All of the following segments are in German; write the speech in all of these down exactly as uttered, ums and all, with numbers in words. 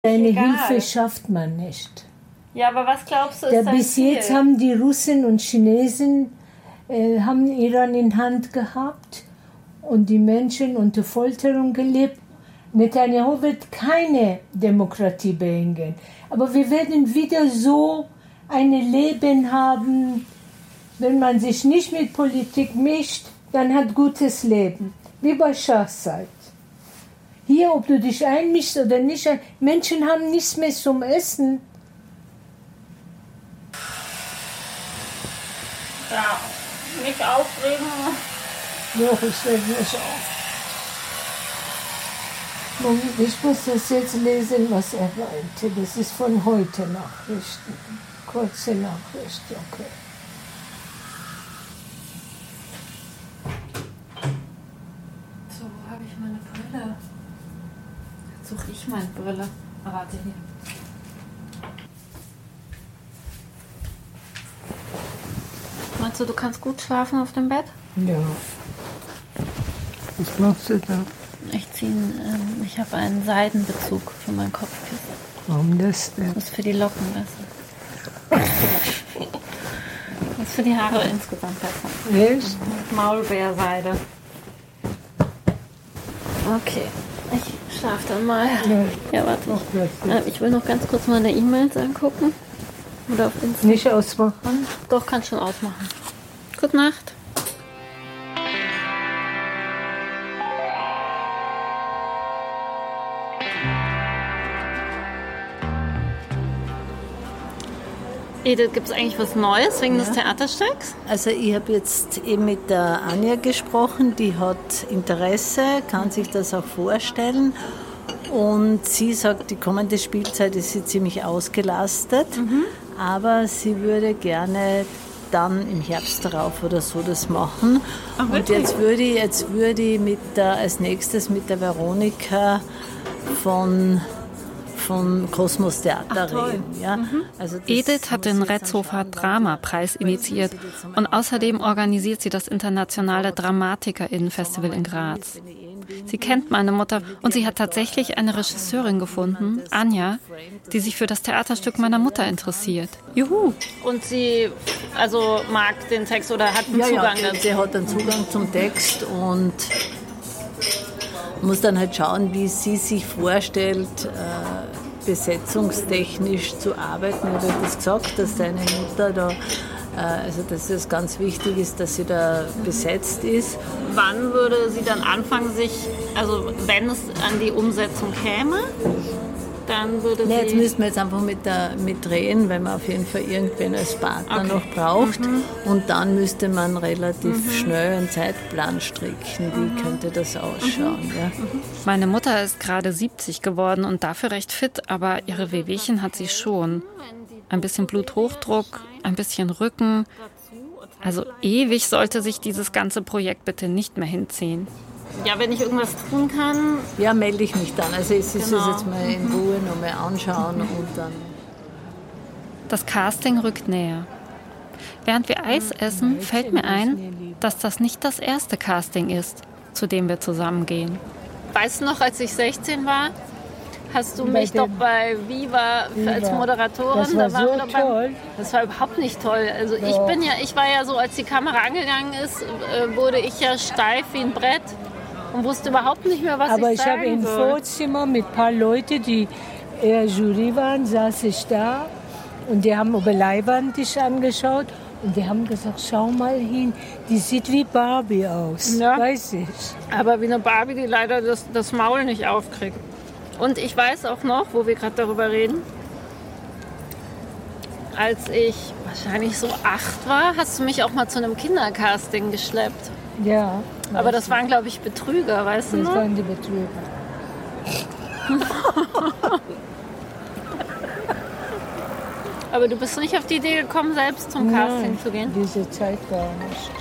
Deine egal. Hilfe schafft man nicht. Ja, aber was glaubst du, ist Der, dein bis Ziel? jetzt haben die Russen und Chinesen äh, haben Iran in Hand gehabt und die Menschen unter Folterung gelebt. Netanyahu wird keine Demokratie bringen. Aber wir werden wieder so ein Leben haben, wenn man sich nicht mit Politik mischt, dann hat gutes Leben. Wie bei Schachzeit. Hier, ob du dich einmischst oder nicht, Menschen haben nichts mehr zum Essen. Ja, nicht aufregen. Doch, ich reg mich auf. Moment, ich muss das jetzt lesen, was er meinte. Das ist von heute Nachrichten. Kurze Nachricht, okay. So, wo habe ich meine Brille? Jetzt suche ich meine Brille. Ah, warte hier. Meinst du, du kannst gut schlafen auf dem Bett? Ja. Was machst du da? Ich ziehe, ähm, ich habe einen Seidenbezug für mein Kopfkissen. Warum das denn? Das ist für die Locken besser. Das ist für die Haare insgesamt besser. Echt? Maulbeerseide. Okay, ich schlafe dann mal. Ja. Ja, warte. Ach, Ich, äh, ich will noch ganz kurz meine E-Mails angucken. Oder auf Insta. Nicht ausmachen? Doch, kann schon ausmachen. Gute Nacht. Edith, gibt es eigentlich was Neues wegen Ja. des Theaterstücks? Also ich habe jetzt eben mit der Anja gesprochen, die hat Interesse, kann sich das auch vorstellen. Und sie sagt, die kommende Spielzeit ist sie ziemlich ausgelastet, Mhm. aber sie würde gerne dann im Herbst darauf oder so das machen. Ach, und wirklich? jetzt würde ich, jetzt würde ich mit der, als nächstes mit der Veronika von vom Kosmos Theater Ach, toll. reden. Ja? Also das Edith hat muss den ich jetzt dann Retzhofer schauen, Dramapreis initiiert und außerdem organisiert sie das internationale DramatikerInnen-Festival in Graz. Sie kennt meine Mutter und sie hat tatsächlich eine Regisseurin gefunden, Anja, die sich für das Theaterstück meiner Mutter interessiert. Juhu! Und sie also mag den Text oder hat einen Ja, Zugang ja, dazu? sie hat einen Zugang zum Text und muss dann halt schauen, wie sie sich vorstellt, äh, besetzungstechnisch zu arbeiten. Ich habe das gesagt, dass seine Mutter da, äh, also dass es ganz wichtig ist, dass sie da besetzt ist. Wann würde sie dann anfangen, sich, also wenn es an die Umsetzung käme, dann würde Nee, jetzt sie... müssten wir jetzt einfach mit, der, mit drehen, weil man auf jeden Fall irgendwen als Partner Okay. noch braucht. Mhm. Und dann müsste man relativ schnell einen Zeitplan stricken. Wie könnte das ausschauen? Ja? Meine Mutter ist gerade siebzig geworden und dafür recht fit, aber ihre Wehwehchen hat sie schon. Ein bisschen Bluthochdruck, ein bisschen Rücken. Also ewig sollte sich dieses ganze Projekt bitte nicht mehr hinziehen. Ja, wenn ich irgendwas tun kann. Ja, melde ich mich dann. Also es ist Genau. es jetzt mal in Ruhe nochmal anschauen und dann... Das Casting rückt näher. Während wir Eis essen, fällt mir ein, dass das nicht das erste Casting ist, zu dem wir zusammengehen. Weißt du noch, als ich sechzehn war, hast du Bei mich doch dem- bei Viva, als Viva. Moderatorin... Das war da waren so wir doch beim- toll. Das war überhaupt nicht toll. Also ich Doch. bin ja, ich war ja so, als die Kamera angegangen ist, äh, wurde ich ja steif wie ein Brett und wusste überhaupt nicht mehr, was Aber ich ich habe sagen im soll. Vorzimmer mit ein paar Leuten, die eher Jury waren, saß ich da und die haben über Leinwand dich angeschaut und die haben gesagt, schau mal hin, die sieht wie Barbie aus, Ja. weiß ich. Aber wie eine Barbie, die leider das, das Maul nicht aufkriegt. Und ich weiß auch noch, wo wir gerade darüber reden, als ich wahrscheinlich so acht war, hast du mich auch mal zu einem Kindercasting geschleppt. Ja, Aber das waren, glaube ich, Betrüger, weißt du das noch? waren die Betrüger. Aber du bist nicht auf die Idee gekommen, selbst zum Casting Nein, zu gehen? diese Zeit war nicht.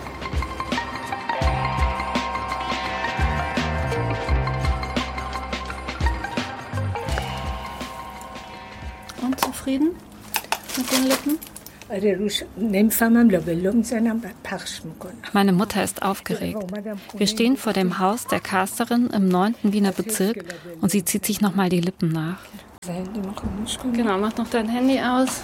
Und zufrieden mit den Lippen? Meine Mutter ist aufgeregt. Wir stehen vor dem Haus der Casterin im neunten Wiener Bezirk und sie zieht sich nochmal die Lippen nach. Genau, mach noch dein Handy aus.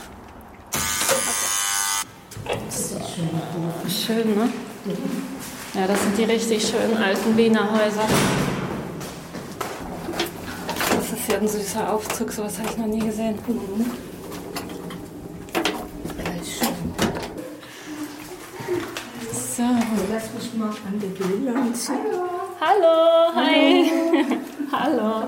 Schön, ne? Ja, das sind die richtig schönen alten Wiener Häuser. Das ist ja ein süßer Aufzug, sowas habe ich noch nie gesehen. Mhm. So. Lass mich mal an die Bilder anziehen. Hallo, hi. Hallo.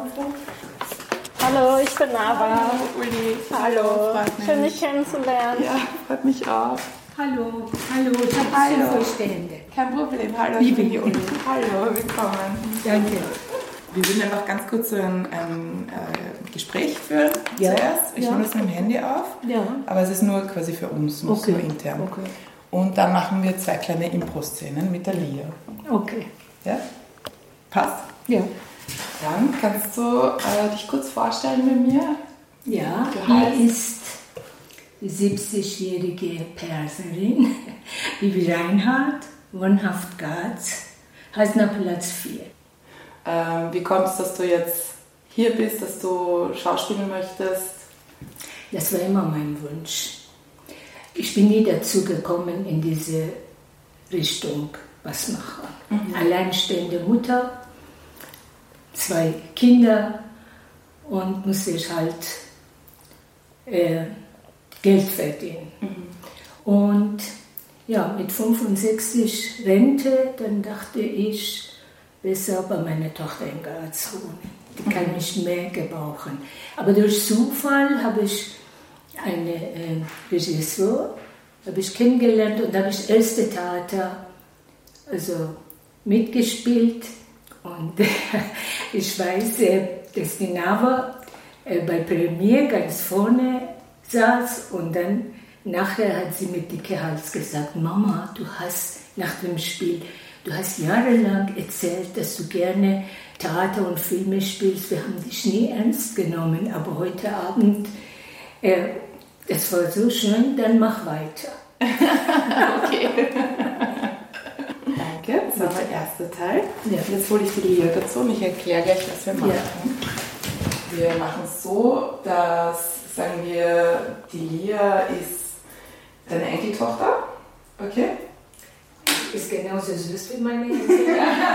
Hallo, ich bin Nava. Hallo, Uli. Hallo. Freut mich. Schön, dich kennenzulernen. Ja, freut mich auch. Hallo, hallo, ich habe Hallo. sehr feuchte Hände. Kein Problem. Hallo, Liebe ich bin die Uli. Hallo, willkommen. Danke. Wir würden einfach ganz kurz so ein, ein äh, Gespräch führen Ja. zuerst. Ich Ja. nehme das mit dem Handy auf, Ja. aber es ist nur quasi für uns, nur Okay. so intern. Okay. Und dann machen wir zwei kleine Impro-Szenen mit der Lia. Okay. Ja? Passt? Ja. Dann kannst du äh, dich kurz vorstellen bei mir. Ja, Du heißt- die ist die siebzigjährige Perserin, Bibi Reinhardt, wohnhaft Graz, Hasner Platz vier. Ähm, wie kommt es, dass du jetzt hier bist, dass du schauspielen möchtest? Das war immer mein Wunsch. Ich bin nie dazu gekommen, in diese Richtung was machen. Mhm. Alleinstehende Mutter, zwei Kinder und musste ich halt äh, Geld verdienen. Mhm. Und ja, mit fünfundsechzig Rente, dann dachte ich, besser bei meiner Tochter in Graz wohnen. Die kann mich mehr gebrauchen. Aber durch Zufall habe ich einen äh, Regisseur habe ich kennengelernt und da habe ich erste Theater also mitgespielt. Und ich weiß, äh, dass die Nava äh, bei Premiere ganz vorne saß und dann nachher hat sie mit dicke Hals gesagt, Mama, du hast nach dem Spiel, du hast jahrelang erzählt, dass du gerne Theater und Filme spielst. Wir haben dich nie ernst genommen, aber heute Abend, äh, das war so schön, dann mach weiter. Okay. Danke, das war der erste Teil. Ja. Jetzt hole ich die Lia dazu und ich erkläre gleich, was wir machen. Ja. Wir machen es so, dass, sagen wir, die Lia ist deine Enkeltochter. Okay? Ist genauso süß wie meine Enkel.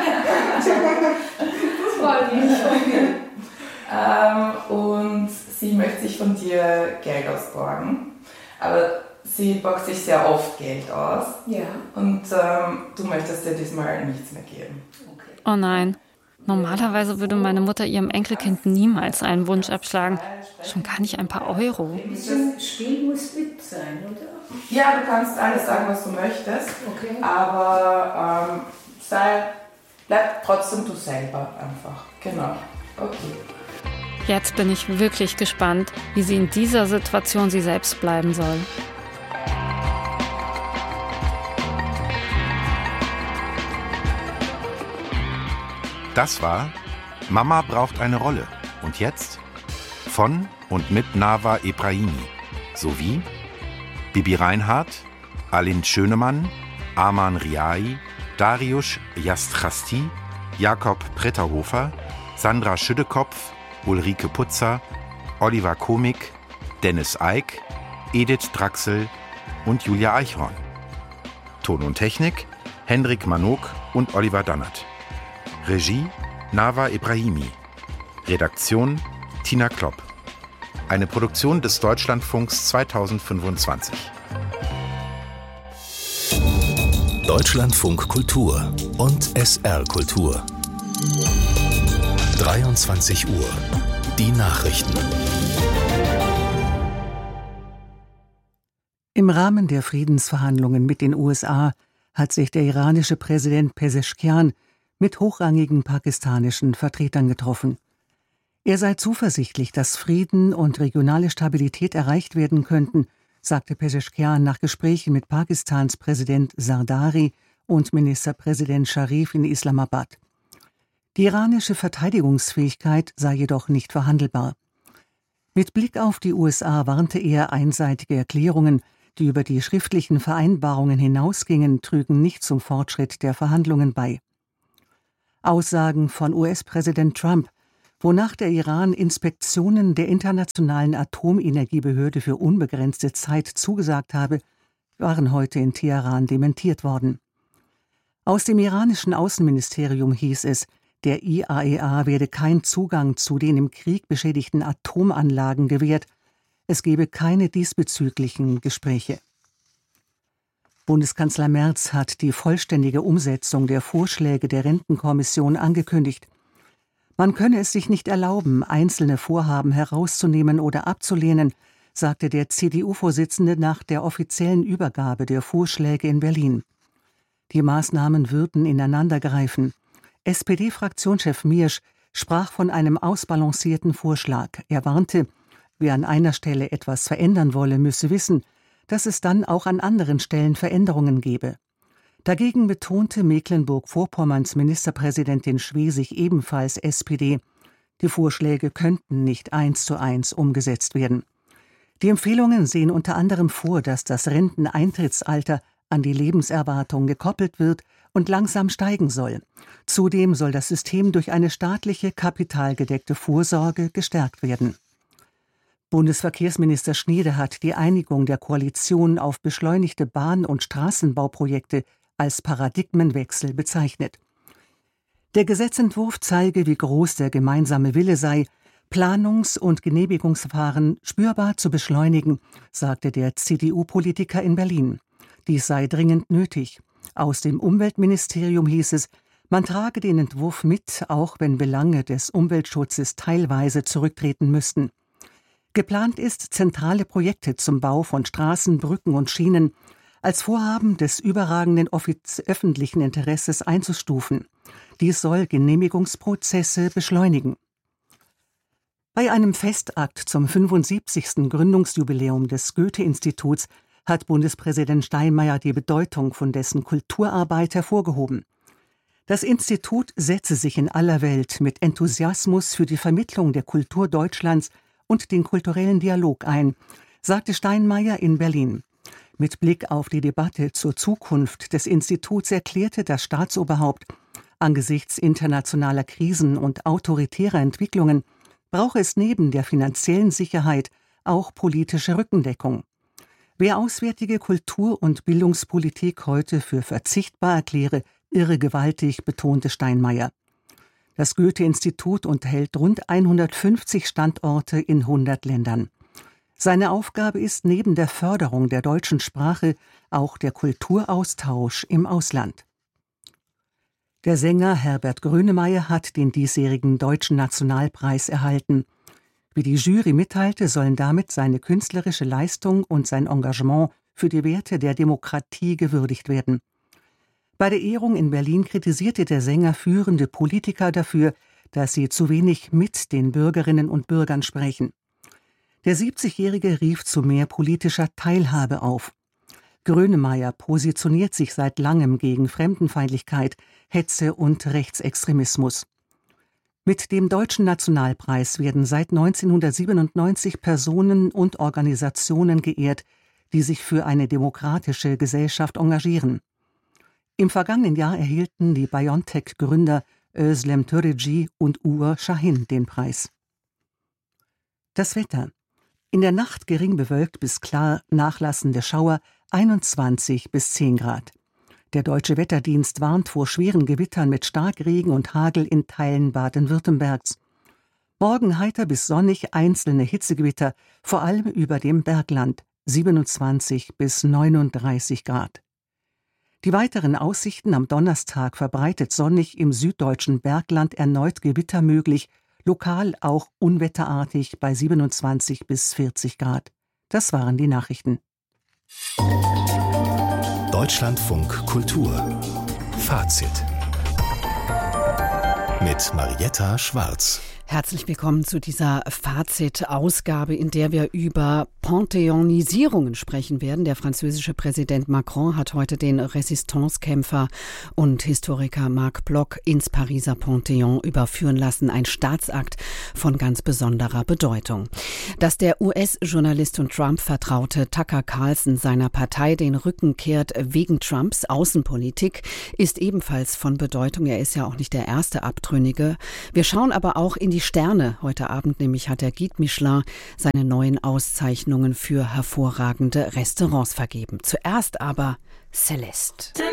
Das war nicht. Ähm, und sie möchte sich von dir Geld ausborgen. Aber sie borgt sich sehr oft Geld aus. Ja. Und ähm, du möchtest dir diesmal nichts mehr geben. Okay. Oh nein. Normalerweise würde meine Mutter ihrem Enkelkind niemals einen Wunsch abschlagen. Schon gar nicht ein paar Euro. Das Spiel muss mit sein, oder? Ja, du kannst alles sagen, was du möchtest. Okay. Aber ähm, sei, bleib trotzdem du selber einfach. Genau. Okay. Jetzt bin ich wirklich gespannt, wie sie in dieser Situation sie selbst bleiben soll. Das war Mama braucht eine Rolle. Und jetzt? Von und mit Nava Ebrahimi sowie Bibi Reinhardt, Alin Schönemann, Arman Riai, Dariusz Jastrasti, Jakob Pretterhofer, Sandra Schüddekopf, Ulrike Putzer, Oliver Komik, Dennis Eick, Edith Draxel und Julia Eichhorn. Ton und Technik Hendrik Manok und Oliver Dannert. Regie Nava Ebrahimi. Redaktion Tina Klopp. Eine Produktion des Deutschlandfunks zweitausendfünfundzwanzig. Deutschlandfunk Kultur und S R Kultur. dreiundzwanzig Uhr. Die Nachrichten. Im Rahmen der Friedensverhandlungen mit den U S A hat sich der iranische Präsident Pezeshkian mit hochrangigen pakistanischen Vertretern getroffen. Er sei zuversichtlich, dass Frieden und regionale Stabilität erreicht werden könnten, sagte Pezeshkian nach Gesprächen mit Pakistans Präsident Zardari und Ministerpräsident Sharif in Islamabad. Die iranische Verteidigungsfähigkeit sei jedoch nicht verhandelbar. Mit Blick auf die U S A warnte er, einseitige Erklärungen, die über die schriftlichen Vereinbarungen hinausgingen, trügen nicht zum Fortschritt der Verhandlungen bei. Aussagen von U S-Präsident Trump wonach der Iran Inspektionen der Internationalen Atomenergiebehörde für unbegrenzte Zeit zugesagt habe, waren heute in Teheran dementiert worden. Aus dem iranischen Außenministerium hieß es, der I A E A werde kein Zugang zu den im Krieg beschädigten Atomanlagen gewährt. Es gebe keine diesbezüglichen Gespräche. Bundeskanzler Merz hat die vollständige Umsetzung der Vorschläge der Rentenkommission angekündigt. Man könne es sich nicht erlauben, einzelne Vorhaben herauszunehmen oder abzulehnen, sagte der C D U-Vorsitzende nach der offiziellen Übergabe der Vorschläge in Berlin. Die Maßnahmen würden ineinandergreifen. S P D-Fraktionschef Miersch sprach von einem ausbalancierten Vorschlag. Er warnte, wer an einer Stelle etwas verändern wolle, müsse wissen, dass es dann auch an anderen Stellen Veränderungen gebe. Dagegen betonte Mecklenburg-Vorpommerns Ministerpräsidentin Schwesig, ebenfalls S P D, die Vorschläge könnten nicht eins zu eins umgesetzt werden. Die Empfehlungen sehen unter anderem vor, dass das Renteneintrittsalter an die Lebenserwartung gekoppelt wird und langsam steigen soll. Zudem soll das System durch eine staatliche, kapitalgedeckte Vorsorge gestärkt werden. Bundesverkehrsminister Schniede hat die Einigung der Koalition auf beschleunigte Bahn- und Straßenbauprojekte als Paradigmenwechsel bezeichnet. Der Gesetzentwurf zeige, wie groß der gemeinsame Wille sei, Planungs- und Genehmigungsverfahren spürbar zu beschleunigen, sagte der C D U-Politiker in Berlin. Dies sei dringend nötig. Aus dem Umweltministerium hieß es, man trage den Entwurf mit, auch wenn Belange des Umweltschutzes teilweise zurücktreten müssten. Geplant ist, zentrale Projekte zum Bau von Straßen, Brücken und Schienen als Vorhaben des überragenden öffentlichen Interesses einzustufen. Dies soll Genehmigungsprozesse beschleunigen. Bei einem Festakt zum fünfundsiebzigsten Gründungsjubiläum des Goethe-Instituts hat Bundespräsident Steinmeier die Bedeutung von dessen Kulturarbeit hervorgehoben. Das Institut setze sich in aller Welt mit Enthusiasmus für die Vermittlung der Kultur Deutschlands und den kulturellen Dialog ein, sagte Steinmeier in Berlin. Mit Blick auf die Debatte zur Zukunft des Instituts erklärte das Staatsoberhaupt, angesichts internationaler Krisen und autoritärer Entwicklungen brauche es neben der finanziellen Sicherheit auch politische Rückendeckung. Wer auswärtige Kultur- und Bildungspolitik heute für verzichtbar erkläre, irre gewaltig, betonte Steinmeier. Das Goethe-Institut unterhält rund hundertfünfzig Standorte in hundert Ländern. Seine Aufgabe ist neben der Förderung der deutschen Sprache auch der Kulturaustausch im Ausland. Der Sänger Herbert Grönemeyer hat den diesjährigen Deutschen Nationalpreis erhalten. Wie die Jury mitteilte, sollen damit seine künstlerische Leistung und sein Engagement für die Werte der Demokratie gewürdigt werden. Bei der Ehrung in Berlin kritisierte der Sänger führende Politiker dafür, dass sie zu wenig mit den Bürgerinnen und Bürgern sprechen. Der siebzigjährige rief zu mehr politischer Teilhabe auf. Grönemeyer positioniert sich seit langem gegen Fremdenfeindlichkeit, Hetze und Rechtsextremismus. Mit dem Deutschen Nationalpreis werden seit neunzehnhundertsiebenundneunzig Personen und Organisationen geehrt, die sich für eine demokratische Gesellschaft engagieren. Im vergangenen Jahr erhielten die BioNTech-Gründer Özlem Türeci und Uğur Şahin den Preis. Das Wetter. In der Nacht gering bewölkt bis klar nachlassende Schauer, einundzwanzig bis zehn Grad. Der Deutsche Wetterdienst warnt vor schweren Gewittern mit Starkregen und Hagel in Teilen Baden-Württembergs. Morgen heiter bis sonnig, einzelne Hitzegewitter, vor allem über dem Bergland, siebenundzwanzig bis neununddreißig Grad. Die weiteren Aussichten: am Donnerstag verbreitet sonnig, im süddeutschen Bergland erneut Gewitter möglich, lokal auch unwetterartig bei siebenundzwanzig bis vierzig Grad. Das waren die Nachrichten. Deutschlandfunk Kultur Fazit mit Marietta Schwarz. Herzlich willkommen zu dieser Fazit-Ausgabe, in der wir über Panthéonisierungen sprechen werden. Der französische Präsident Macron hat heute den Resistance-Kämpfer und Historiker Marc Bloch ins Pariser Panthéon überführen lassen. Ein Staatsakt von ganz besonderer Bedeutung. Dass der U S-Journalist und Trump-Vertraute Tucker Carlson seiner Partei den Rücken kehrt wegen Trumps Außenpolitik, ist ebenfalls von Bedeutung. Er ist ja auch nicht der erste Abtrünnige. Wir schauen aber auch in die Sterne. Heute Abend nämlich hat der Guide Michelin seine neuen Auszeichnungen für hervorragende Restaurants vergeben. Zuerst aber Celeste.